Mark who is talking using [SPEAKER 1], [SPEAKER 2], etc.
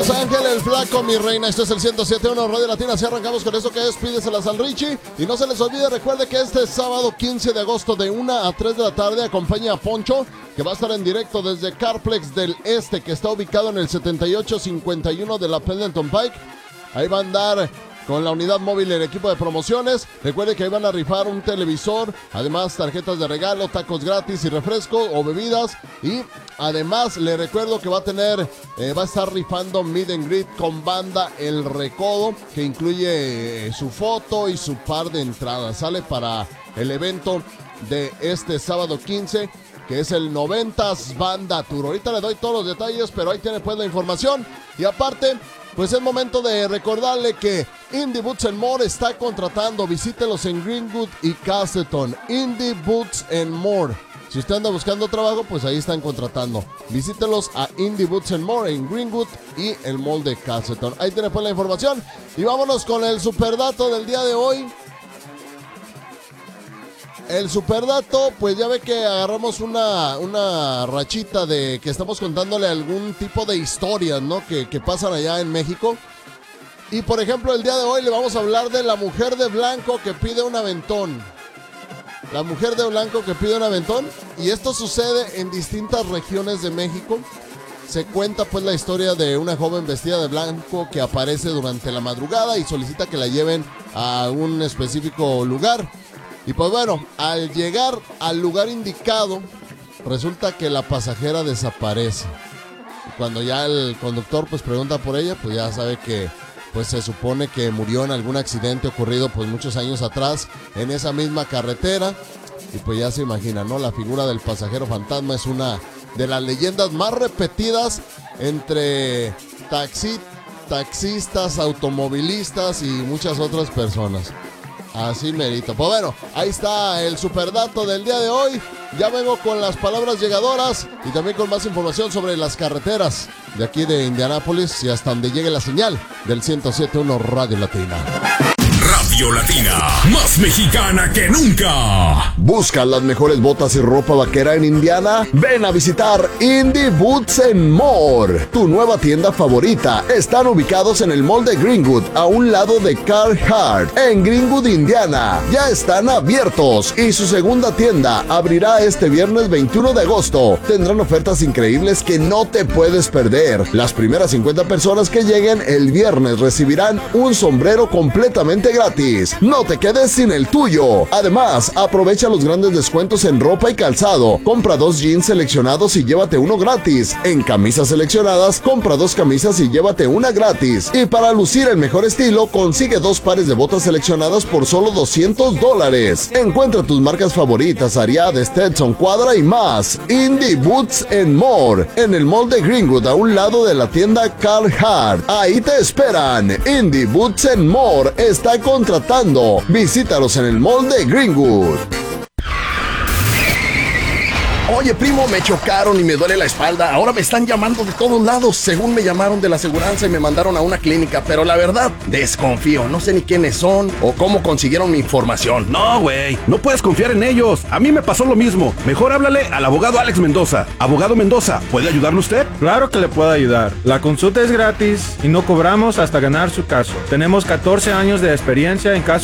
[SPEAKER 1] Los Ángeles, el Flaco, mi reina. Esto es el 107.1 Radio Latina. Así arrancamos con eso que es Pídeselas al Richie. Y no se les olvide, recuerde que este sábado 15 de agosto de 1 a 3 de la tarde acompaña a Poncho, que va a estar en directo desde Carplex del Este, que está ubicado en el 7851 de la Pendleton Pike. Ahí va a andar con la unidad móvil el equipo de promociones. Recuerde que ahí van a rifar un televisor, además tarjetas de regalo, tacos gratis y refresco o bebidas. Y además le recuerdo que va a estar rifando Meet and Greet con banda El Recodo, que incluye su foto y su par de entradas. Sale para el evento de este sábado 15, que es el 90s Banda Tour. Ahorita le doy todos los detalles, pero ahí tiene pues la información. Y aparte, pues es momento de recordarle que Indie Boots and More está contratando. Visítelos en Greenwood y Castleton. Indie Boots and More. Si usted anda buscando trabajo, pues ahí están contratando. Visítelos a Indie Boots and More en Greenwood y el mall de Castleton. Ahí tiene pues la información. Y vámonos con el superdato del día de hoy. El superdato, pues ya ve que agarramos una rachita de que estamos contándole algún tipo de historias, ¿no? Que pasan allá en México. Y por ejemplo, el día de hoy le vamos a hablar de la mujer de blanco que pide un aventón. La mujer de blanco que pide un aventón. Y esto sucede en distintas regiones de México. Se cuenta pues la historia de una joven vestida de blanco que aparece durante la madrugada y solicita que la lleven a un específico lugar. Y pues bueno, al llegar al lugar indicado, resulta que la pasajera desaparece. Y cuando ya el conductor pues pregunta por ella, pues ya sabe que pues se supone que murió en algún accidente ocurrido pues muchos años atrás en esa misma carretera. Y pues ya se imagina, ¿no? La figura del pasajero fantasma es una de las leyendas más repetidas entre taxistas, automovilistas y muchas otras personas. Así merito. Pues bueno, ahí está el superdato del día de hoy. Ya vengo con las palabras llegadoras y también con más información sobre las carreteras de aquí de Indianápolis y hasta donde llegue la señal del 107.1 Radio Latina.
[SPEAKER 2] Radio Latina, más mexicana que nunca.
[SPEAKER 1] ¿Buscas las mejores botas y ropa vaquera en Indiana? Ven a visitar Indie Boots and More, tu nueva tienda favorita. Están ubicados en el mall de Greenwood, a un lado de Carhartt, en Greenwood, Indiana. Ya están abiertos y su segunda tienda abrirá este viernes 21 de agosto. Tendrán ofertas increíbles que no te puedes perder. Las primeras 50 personas que lleguen el viernes recibirán un sombrero completamente gratis. No te quedes sin el tuyo. Además, aprovecha los grandes descuentos en ropa y calzado. Compra 2 jeans seleccionados y llévate uno gratis. En camisas seleccionadas, compra 2 camisas y llévate una gratis. Y para lucir el mejor estilo, consigue 2 pares de botas seleccionadas por solo $200. Encuentra tus marcas favoritas, Ariat, Stetson, Quadra y más. Indie Boots and More, en el mall de Greenwood, a un lado de la tienda Carhartt. Ahí te esperan. Indie Boots and More está contratando. Visítalos en el mall de Greenwood.
[SPEAKER 3] Oye, primo, me chocaron y me duele la espalda. Ahora me están llamando de todos lados. Según me llamaron de la aseguranza y me mandaron a una clínica. Pero la verdad, desconfío. No sé ni quiénes son o cómo consiguieron mi información.
[SPEAKER 4] No, güey, no puedes confiar en ellos. A mí me pasó lo mismo. Mejor háblale al abogado Alex Mendoza. Abogado Mendoza, ¿puede ayudarle usted?
[SPEAKER 5] Claro que le puedo ayudar. La consulta es gratis y no cobramos hasta ganar su caso. Tenemos 14 años de experiencia en casos